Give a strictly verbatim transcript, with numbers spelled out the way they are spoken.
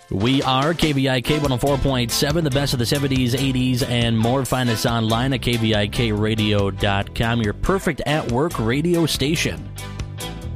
We are K V I K one oh four point seven, the best of the seventies, eighties, and more. Find us online at K V I K radio dot com, your perfect at-work radio station.